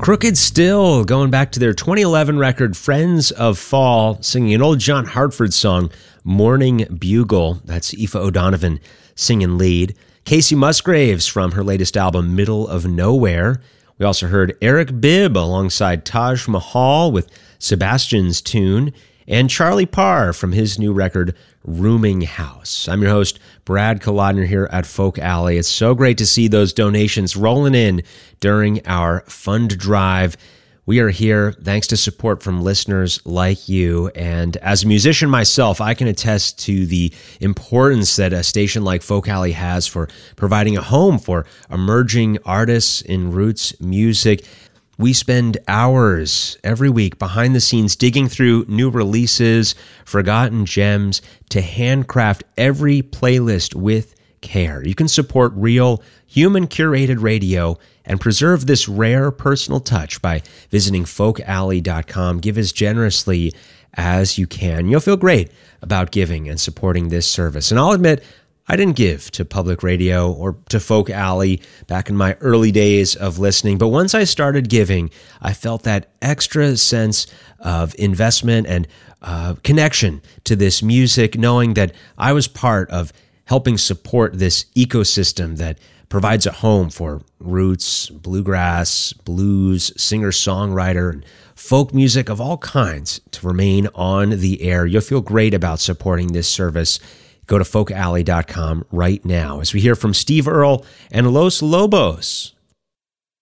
Crooked Still, going back to their 2011 record, Friends of Fall, singing an old John Hartford song, Morning Bugle. That's Aoife O'Donovan singing lead. Casey Musgraves from her latest album, Middle of Nowhere. We also heard Eric Bibb alongside Taj Mahal with Sebastian's Tune, and Charlie Parr from his new record, Rooming House. I'm your host, Brad Kolodner, here at Folk Alley. It's so great to see those donations rolling in during our fund drive. We are here thanks to support from listeners like you. And as a musician myself, I can attest to the importance that a station like Folk Alley has for providing a home for emerging artists in roots music. We spend hours every week behind the scenes digging through new releases, forgotten gems, to handcraft every playlist with care. You can support real, human-curated radio and preserve this rare personal touch by visiting folkalley.com. Give as generously as you can. You'll feel great about giving and supporting this service. And I'll admit, I didn't give to public radio or to Folk Alley back in my early days of listening, but once I started giving, I felt that extra sense of investment and connection to this music, knowing that I was part of helping support this ecosystem that provides a home for roots, bluegrass, blues, singer-songwriter, and folk music of all kinds to remain on the air. You'll feel great about supporting this service. Go to folkalley.com right now as we hear from Steve Earle and Los Lobos.